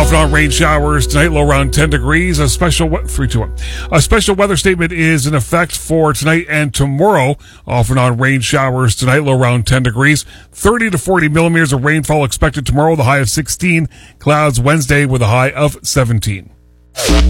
Off and on rain showers tonight, low around 10 degrees. A special weather statement is in effect for tonight and tomorrow. Off and on rain showers tonight, low around 10 degrees. 30 to 40 millimeters of rainfall expected tomorrow, the high of 16. Clouds Wednesday with a high of 17.